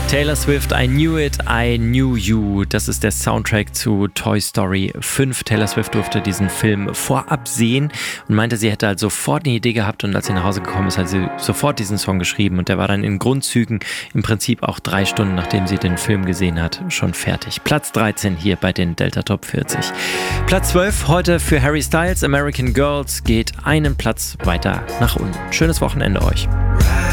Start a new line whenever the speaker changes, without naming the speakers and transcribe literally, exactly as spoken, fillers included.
Taylor Swift, I Knew It, I Knew You. Das ist der Soundtrack zu Toy Story fünf. Taylor Swift durfte diesen Film vorab sehen und meinte, sie hätte halt sofort eine Idee gehabt und als sie nach Hause gekommen ist, hat sie sofort diesen Song geschrieben und der war dann in Grundzügen im Prinzip auch drei Stunden, nachdem sie den Film gesehen hat, schon fertig. Platz dreizehn hier bei den Delta Top vierzig. Platz zwölf heute für Harry Styles, American Girls, geht einen Platz weiter nach unten. Schönes Wochenende euch.